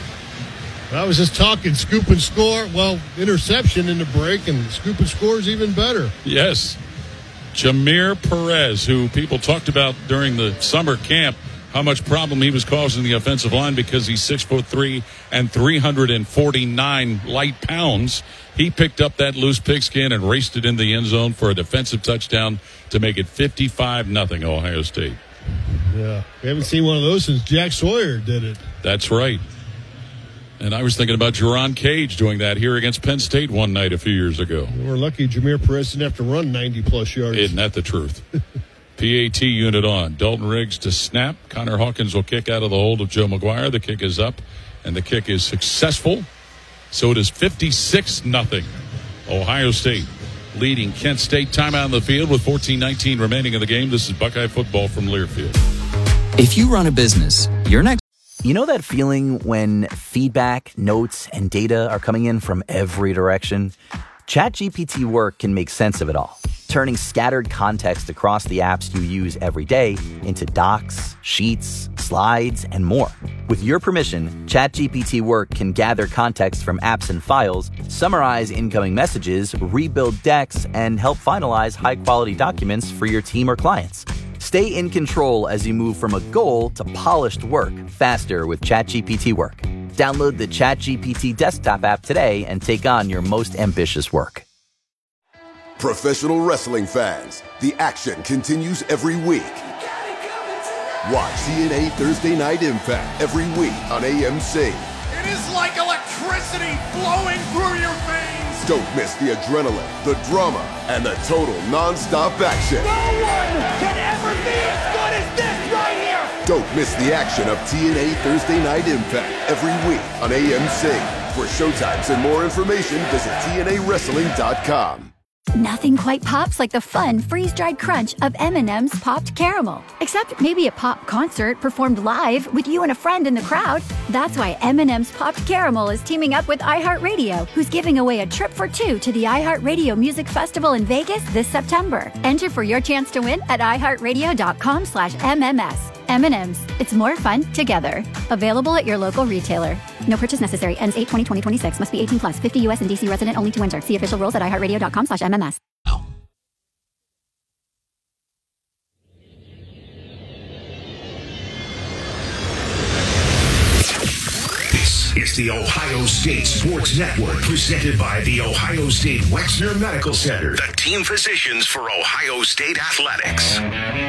I was just talking scoop and score. Well, interception in the break, and scoop and score is even better. Yes. Jameer Perez, who people talked about during the summer camp, how much problem he was causing the offensive line because he's six foot three and three hundred forty-nine light pounds. He picked up that loose pigskin and raced it in the end zone for a defensive touchdown to make it fifty-five nothing Ohio State. Yeah, we haven't seen one of those since Jack Sawyer did it. That's right. And I was thinking about Jerron Cage doing that here against Penn State one night a few years ago. We're lucky Jameer Perez didn't have to run ninety-plus yards. Isn't that the truth? P A T unit on. Dalton Riggs to snap. Connor Hawkins will kick out of the hold of Joe McGuire. The kick is up, and the kick is successful. So it is fifty-six nothing. Ohio State leading Kent State. Timeout on the field with fourteen nineteen remaining in the game. This is Buckeye football from Learfield. If you run a business, you're next. You know that feeling when feedback, notes, and data are coming in from every direction? ChatGPT Work can make sense of it all, turning scattered context across the apps you use every day into docs, sheets, slides, and more. With your permission, ChatGPT Work can gather context from apps and files, summarize incoming messages, rebuild decks, and help finalize high-quality documents for your team or clients. Stay in control as you move from a goal to polished work faster with ChatGPT Work. Download the ChatGPT desktop app today and take on your most ambitious work. Professional wrestling fans, the action continues every week. Watch T N A Thursday Night Impact every week on A M C. It is like electricity flowing through your veins. Don't miss the adrenaline, the drama, and the total non-stop action. No one can ever be as good as this right here. Don't miss the action of T N A Thursday Night Impact every week on A M C. For showtimes and more information, visit T N A wrestling dot com. Nothing quite pops like the fun, freeze-dried crunch of M and M's Popped Caramel. Except maybe a pop concert performed live with you and a friend in the crowd. That's why M and M's Popped Caramel is teaming up with iHeartRadio, who's giving away a trip for two to the iHeartRadio Music Festival in Vegas this September. Enter for your chance to win at iHeartRadio.com slash MMS. M and M's. It's more fun together. Available at your local retailer. No purchase necessary. Ends eight twenty twenty twenty-six. Must be eighteen plus. fifty U S and D C resident only to enter. See official rules at iHeartRadio.com slash MMS. is the Ohio State Sports Network, presented by the Ohio State Wexner Medical Center, the team physicians for Ohio State athletics.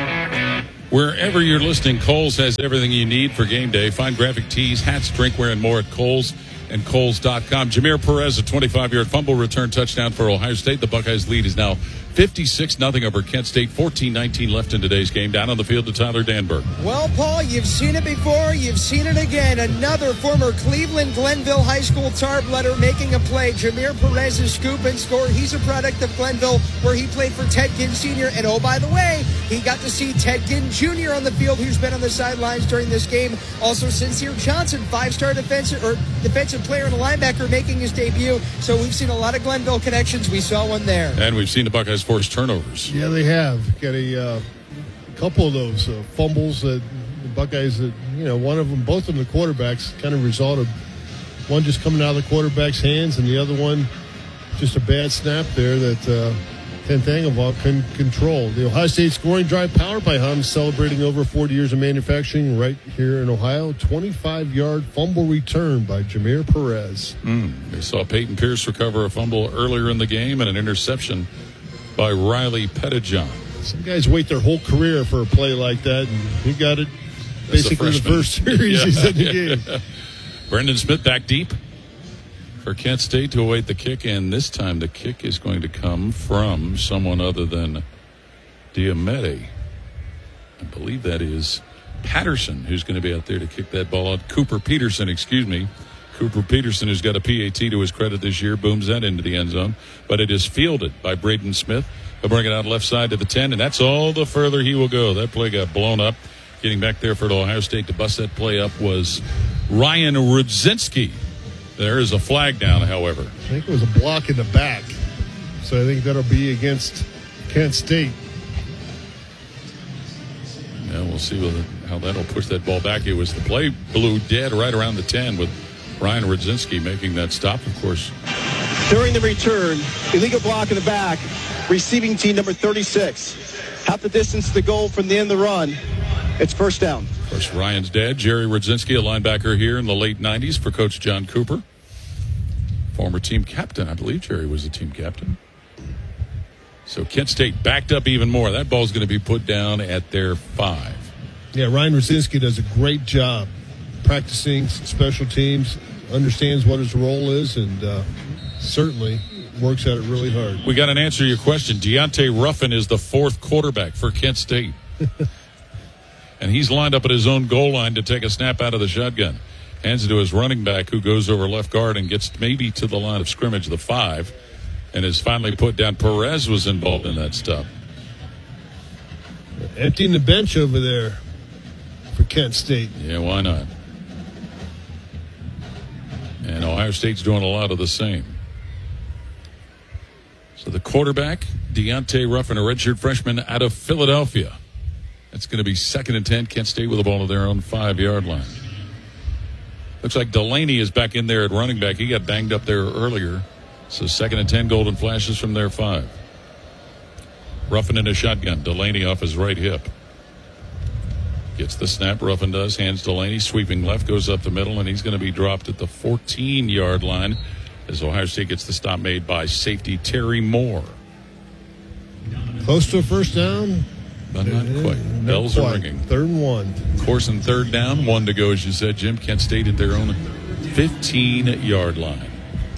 Wherever you're listening, Kohl's has everything you need for game day. Find graphic tees, hats, drinkware, and more at Kohl's and Kohl's dot com. Jameer Perez, a twenty-five-yard fumble return touchdown for Ohio State. The Buckeyes lead is now fifty-six nothing over Kent State. fourteen nineteen left in today's game. Down on the field to Tyler Danberg. Well, Paul, you've seen it before. You've seen it again. Another former Cleveland Glenville High School tar bloodder making a play. Jameer Perez's scoop and score. He's a product of Glenville, where he played for Ted Ginn Senior And, oh, by the way, he got to see Ted Ginn Junior on the field, who's been on the sidelines during this game. Also, Sincere Johnson, five-star defensive or defensive player and a linebacker, making his debut. So we've seen a lot of Glenville connections. We saw one there. And we've seen the Buckeyes force turnovers. Yeah, they have. Got a uh, couple of those uh, fumbles that the Buckeyes, that you know, one of them, both of them, the quarterbacks, kind of result of one just coming out of the quarterback's hands, and the other one just a bad snap there that uh, Ken Thangenwald couldn't control. The Ohio State scoring drive, powered by Hum, celebrating over forty years of manufacturing right here in Ohio. twenty-five-yard fumble return by Jameer Perez. Mm. They saw Peyton Pierce recover a fumble earlier in the game and an interception by Riley Pettijohn. Some guys wait their whole career for a play like that, and he got it basically the first series yeah, he's in the yeah. game. Brendan Smith back deep for Kent State to await the kick, and this time the kick is going to come from someone other than Diomede. I believe that is Patterson, who's going to be out there to kick that ball out. Cooper Peterson, excuse me. Cooper Peterson, who's got a P A T to his credit this year, booms that into the end zone. But it is fielded by Braden Smith. He'll bring it out left side to the ten, and that's all the further he will go. That play got blown up. Getting back there for Ohio State to bust that play up was Ryan Rudzinski. There is a flag down, however. I think it was a block in the back. So I think that'll be against Kent State. Yeah, we'll see whether, how that'll push that ball back. It was the play blew dead right around the ten with Ryan Rudzinski making that stop, of course. During the return, illegal block in the back, receiving team number thirty-six. Half the distance to the goal from the end of the run. It's first down. Of course, Ryan's dad, Jerry Rudzinski, a linebacker here in the late nineties for Coach John Cooper. Former team captain. I believe Jerry was the team captain. So Kent State backed up even more. That ball's going to be put down at their five. Yeah, Ryan Rudzinski does a great job practicing special teams, understands what his role is, and uh, certainly works at it really hard. We got an answer to your question. Deontay Ruffin is the fourth quarterback for Kent State. And he's lined up at his own goal line to take a snap out of the shotgun. Hands it to his running back, who goes over left guard and gets maybe to the line of scrimmage, the five, and is finally put down. Perez was involved in that stop. Emptying the bench over there for Kent State. Yeah, why not? And Ohio State's doing a lot of the same. So the quarterback, Deontay Ruffin, a redshirt freshman out of Philadelphia. It's going to be second and ten. Kent State with the ball to their own five-yard line. Looks like Delaney is back in there at running back. He got banged up there earlier. So second and ten, Golden Flashes from their five. Ruffin in a shotgun. Delaney off his right hip. Gets the snap. Ruffin does. Hands Delaney. Sweeping left. Goes up the middle. And he's going to be dropped at the fourteen-yard line as Ohio State gets the stop made by safety Terry Moore. Close to a first down. But not quite. Not Bells quite. are ringing. Third and one. Course and third down. One to go, as you said, Jim. Kent State at their own fifteen-yard line.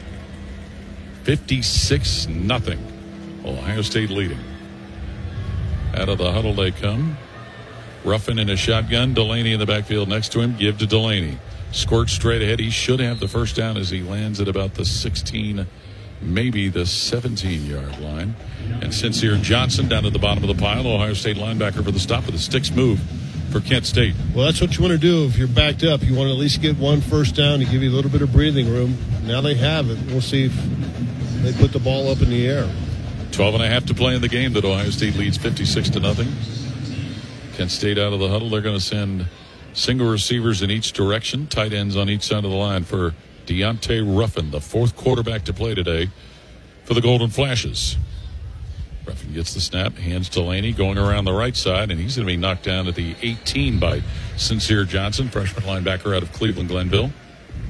fifty-six nothing. Ohio State leading. Out of the huddle they come. Ruffin in a shotgun. Delaney in the backfield next to him. Give to Delaney. Squirt straight ahead. He should have the first down as he lands at about the sixteen, maybe the seventeen-yard line. And Sincere Johnson down at the bottom of the pile. Ohio State linebacker for the stop with a sticks move for Kent State. Well, that's what you want to do if you're backed up. You want to at least get one first down to give you a little bit of breathing room. Now they have it. We'll see if they put the ball up in the air. twelve and a half to play in the game that Ohio State leads fifty-six to nothing. Kent State out of the huddle. They're going to send single receivers in each direction, tight ends on each side of the line for Deontay Ruffin, the fourth quarterback to play today for the Golden Flashes. Ruffin gets the snap, hands Delaney going around the right side, and he's going to be knocked down at the eighteen by Sincere Johnson, freshman linebacker out of Cleveland Glenville.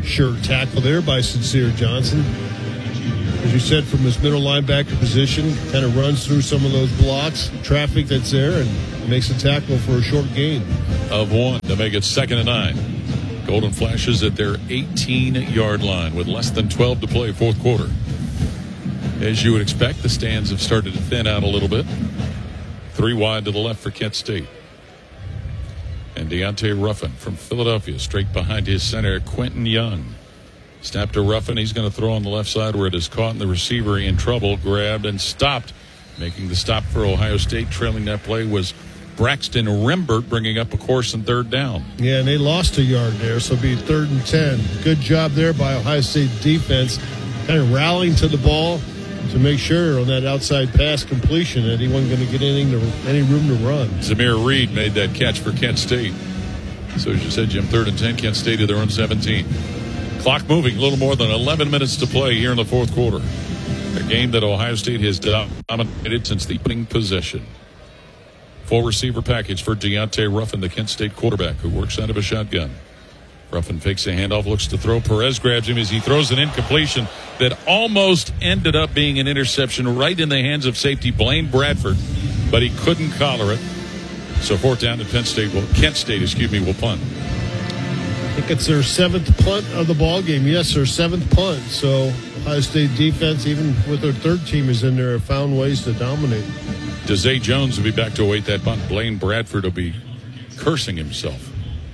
sure tackle there by Sincere Johnson. As you said, from his middle linebacker position, kind of runs through some of those blocks, traffic that's there, and makes a tackle for a short gain. Of one to make it second and nine. Golden Flashes at their eighteen-yard line with less than twelve to play, fourth quarter. As you would expect, the stands have started to thin out a little bit. Three wide to the left for Kent State. And Deontay Ruffin from Philadelphia, straight behind his center, Quentin Young. Snap to Ruffin. He's going to throw on the left side where it is caught, and the receiver in trouble, grabbed and stopped. Making the stop for Ohio State, trailing that play, was Braxton Rembert, bringing up a course and third down. Yeah, and they lost a yard there, so it'll be third and ten. Good job there by Ohio State defense, kind of rallying to the ball to make sure on that outside pass completion that he wasn't going to get anything to, any room to run. Zamir Reed made that catch for Kent State. So as you said, Jim, third and ten, Kent State at their own seventeen. Clock moving, a little more than eleven minutes to play here in the fourth quarter. A game that Ohio State has dominated since the opening possession. Full receiver package for Deontay Ruffin, the Kent State quarterback, who works out of a shotgun. Ruffin fakes a handoff, looks to throw. Perez grabs him as he throws an incompletion that almost ended up being an interception right in the hands of safety Blaine Bradford, but he couldn't collar it. So fourth down at Penn State, well, Kent State, excuse me, will punt. I think it's their seventh punt of the ball game. Yes, their seventh punt. So Ohio State defense, even with their third teamers in there, have found ways to dominate. Desai Jones will be back to await that punt. Blaine Bradford will be cursing himself.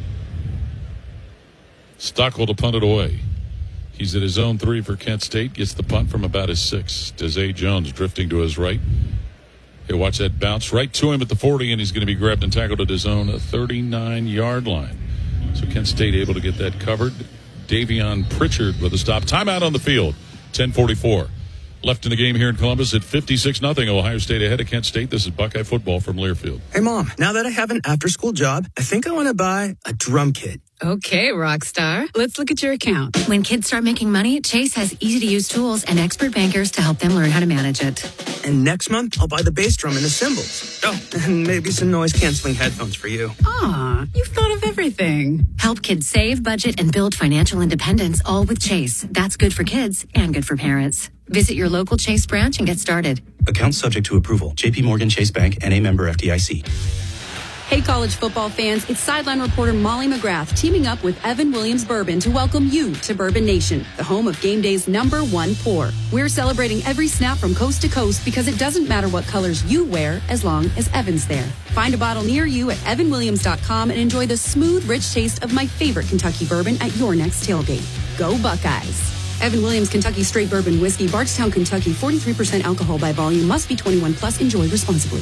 Stockwell to punt it away. He's at his own three for Kent State. Gets the punt from about his six. Desai Jones drifting to his right. He'll watch that bounce right to him at the forty, and he's going to be grabbed and tackled at his own thirty-nine-yard line. So Kent State able to get that covered. Davion Pritchard with a stop. Timeout on the field. ten forty-four left in the game here in Columbus at fifty-six nothing. Ohio State ahead of Kent State. This is Buckeye football from Learfield. Hey, Mom, now that I have an after-school job, I think I want to buy a drum kit. Okay, rock star. Let's look at your account. When kids start making money, Chase has easy-to-use tools and expert bankers to help them learn how to manage it. And next month, I'll buy the bass drum and the cymbals. Oh, and maybe some noise-canceling headphones for you. Aw, you've thought of everything. Help kids save, budget, and build financial independence, all with Chase. That's good for kids and good for parents. Visit your local Chase branch and get started. Account subject to approval. J P Morgan Chase Bank, N A member F D I C. Hey, college football fans, it's sideline reporter Molly McGrath teaming up with Evan Williams Bourbon to welcome you to Bourbon Nation, the home of game day's number one pour. We're celebrating every snap from coast to coast because it doesn't matter what colors you wear as long as Evan's there. Find a bottle near you at evan williams dot com and enjoy the smooth, rich taste of my favorite Kentucky bourbon at your next tailgate. Go Buckeyes! Evan Williams Kentucky Straight Bourbon Whiskey, Bardstown, Kentucky, forty-three percent alcohol by volume, must be twenty-one plus, enjoy responsibly.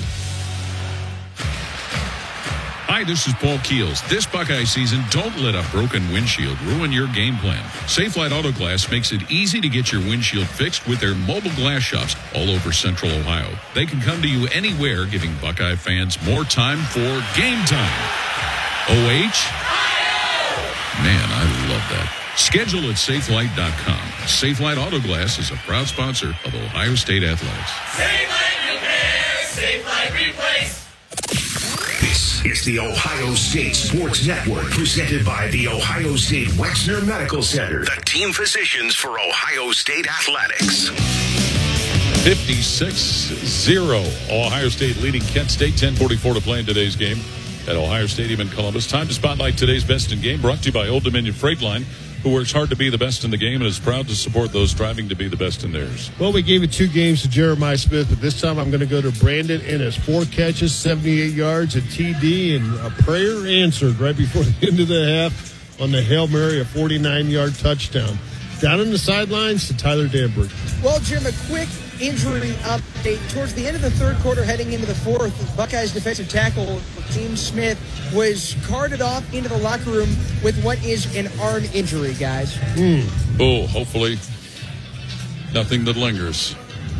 Hi, this is Paul Keels. This Buckeye season, don't let a broken windshield ruin your game plan. Safelite Auto Glass makes it easy to get your windshield fixed with their mobile glass shops all over Central Ohio. They can come to you anywhere, giving Buckeye fans more time for game time. O H? Man, I love that. Schedule at safelite dot com. Safelite Auto Glass is a proud sponsor of Ohio State Athletics. Safelite Repair, Safelite Replace. This is the Ohio State Sports Network, presented by the Ohio State Wexner Medical Center, the team physicians for Ohio State Athletics. fifty-six zero. Ohio State leading Kent State. ten forty-four to play in today's game at Ohio Stadium in Columbus. Time to spotlight today's best in game, brought to you by Old Dominion Freight Line, who works hard to be the best in the game and is proud to support those striving to be the best in theirs. Well, we gave it two games to Jeremiah Smith, but this time I'm going to go to Brandon Ennis. Four catches, seventy-eight yards, a T D, and a prayer answered right before the end of the half on the Hail Mary, a forty-nine-yard touchdown. Down in the sidelines to Tyler Danberg. Well, Jim, a quick injury update. Towards the end of the third quarter, heading into the fourth, Buckeyes defensive tackle James Smith was carted off into the locker room with what is an arm injury, guys. Mm. Oh, hopefully nothing that lingers.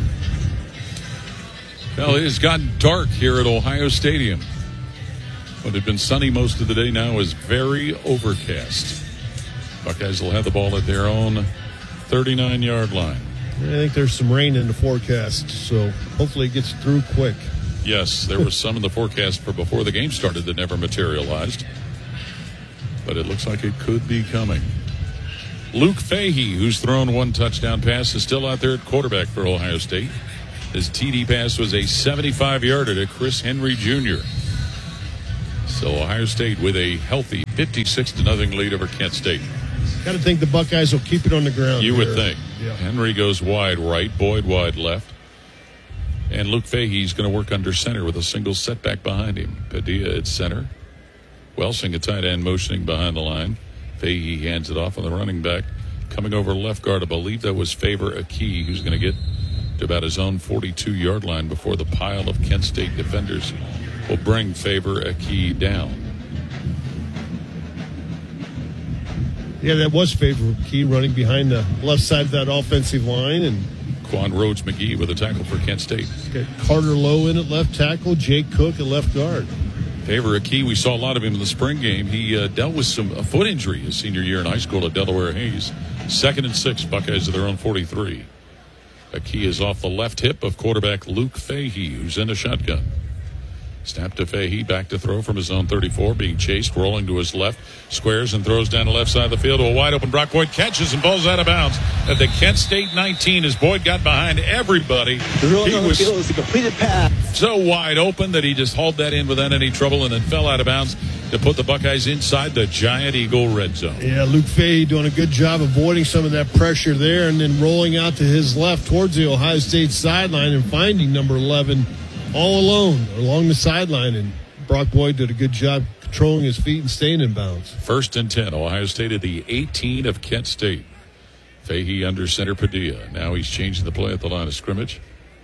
Well, it has gotten dark here at Ohio Stadium. What had been sunny most of the day now is very overcast. Buckeyes will have the ball at their own thirty-nine-yard line. I think there's some rain in the forecast, so hopefully it gets through quick. Yes, there was some in the forecast for before the game started that never materialized. But it looks like it could be coming. Luke Fahey, who's thrown one touchdown pass, is still out there at quarterback for Ohio State. His T D pass was a seventy-five-yarder to Chris Henry Junior So Ohio State with a healthy fifty-six to nothing lead over Kent State. Got to think the Buckeyes will keep it on the ground. You there. would think. Yeah. Henry goes wide right, Boyd wide left. And Luke Fahey's going to work under center with a single setback behind him. Padilla at center. Welsing a tight end motioning behind the line. Fahey hands it off on the running back. Coming over left guard, I believe that was Favor Akey, who's going to get to about his own forty-two-yard line before the pile of Kent State defenders will bring Favor Akey down. Yeah, that was Favor Akey running behind the left side of that offensive line. And Quan Rhodes McGee with a tackle for Kent State. Got Carter Lowe in at left tackle, Jake Cook at left guard. Favor Akey, we saw a lot of him in the spring game. He uh, dealt with some a foot injury his senior year in high school at Delaware Hayes. Second and six, Buckeyes at their own forty-three. Akey is off the left hip of quarterback Luke Fahey, who's in a shotgun. Snap to Fahey, back to throw from his own thirty-four, being chased, rolling to his left, squares and throws down the left side of the field to a wide open Brock Boyd, catches and falls out of bounds at the Kent State nineteen as Boyd got behind everybody. The real he on the was field is a completed pass. so wide open that he just hauled that in without any trouble and then fell out of bounds to put the Buckeyes inside the Giant Eagle red zone. Yeah, Luke Fahey doing a good job avoiding some of that pressure there and then rolling out to his left towards the Ohio State sideline and finding number eleven all alone along the sideline. And Brock Boyd did a good job controlling his feet and staying in bounds. First and ten, Ohio State at the eighteen of Kent State. Fahey under center Padilla. Now he's changing the play at the line of scrimmage.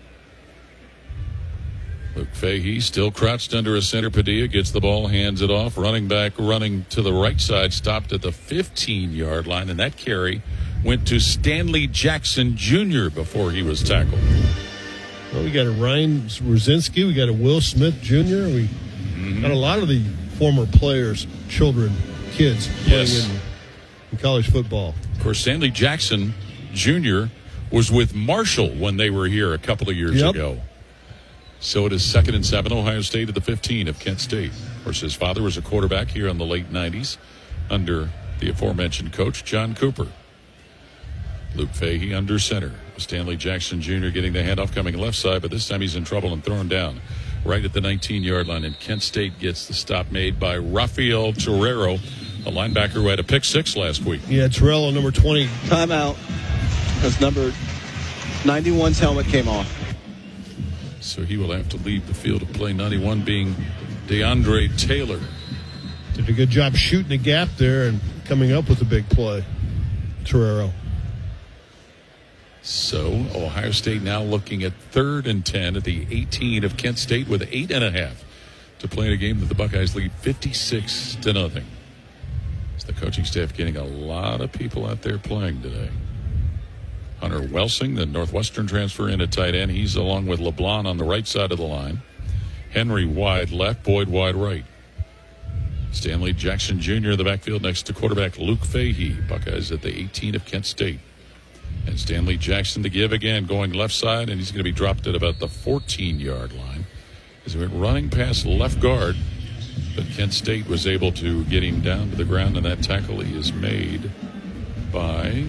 Luke Fahey still crouched under a center. Padilla gets the ball, hands it off. Running back running to the right side, stopped at the fifteen-yard line, and that carry went to Stanley Jackson Junior before he was tackled. Well, we got a Ryan Rosinski, we got a Will Smith Junior We mm-hmm. got a lot of the former players, children, kids playing yes. in, in college football. Of course, Stanley Jackson Junior was with Marshall when they were here a couple of years yep. ago. So it is second and seven, Ohio State at the fifteen of Kent State. Of course, his father was a quarterback here in the late nineties under the aforementioned coach, John Cooper. Luke Fahey under center. Stanley Jackson Junior getting the handoff coming left side, but this time he's in trouble and thrown down right at the nineteen-yard line. And Kent State gets the stop made by Rafael Torrero, a linebacker who had a pick six last week. Yeah, Torrero, number twenty. Timeout. As number ninety-one's helmet came off. So he will have to leave the field to play, ninety-one being DeAndre Taylor. Did a good job shooting the gap there and coming up with a big play. Torrero. So Ohio State now looking at third and ten at the eighteen of Kent State with eight and a half to play in a game that the Buckeyes lead fifty-six to nothing. It's the coaching staff getting a lot of people out there playing today. Hunter Welsing, the Northwestern transfer in at tight end. He's along with LeBlanc on the right side of the line. Henry wide left, Boyd wide right. Stanley Jackson Junior in the backfield next to quarterback Luke Fahey. Buckeyes at the eighteen of Kent State. And Stanley Jackson to give again, going left side, and he's going to be dropped at about the fourteen-yard line as he went running past left guard. But Kent State was able to get him down to the ground, and that tackle he is made by,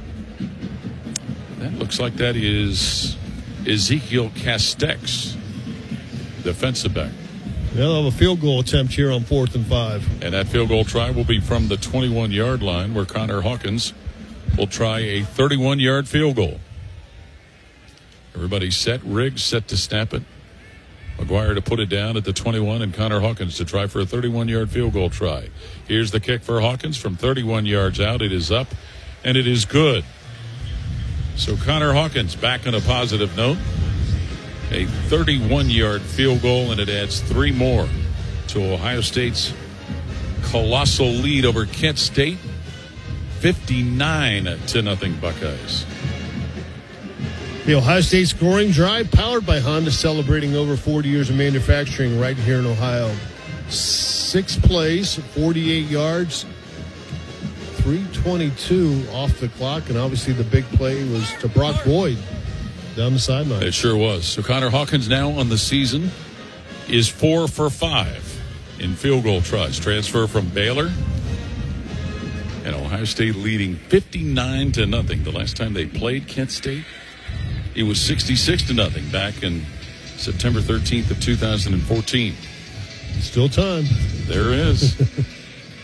that looks like that is Ezekiel Castex, defensive back. They'll have a field goal attempt here on fourth and five. And that field goal try will be from the twenty-one-yard line, where Connor Hawkins will try a thirty-one-yard field goal. Everybody set. Riggs set to snap it. McGuire to put it down at the twenty-one, and Connor Hawkins to try for a thirty-one-yard field goal try. Here's the kick for Hawkins from thirty-one yards out. It is up, and it is good. So Connor Hawkins back on a positive note. A thirty-one-yard field goal, and it adds three more to Ohio State's colossal lead over Kent State. fifty-nine to nothing Buckeyes. The Ohio State scoring drive powered by Honda, celebrating over forty years of manufacturing right here in Ohio. Six plays, forty-eight yards, three twenty-two off the clock, and obviously the big play was to Brock Boyd down the sideline. It sure was. So Connor Hawkins now on the season is four for five in field goal tries. Transfer from Baylor. And Ohio State leading fifty-nine to nothing. The last time they played Kent State, it was sixty-six to nothing back in September thirteenth of two thousand fourteen. Still time. There is.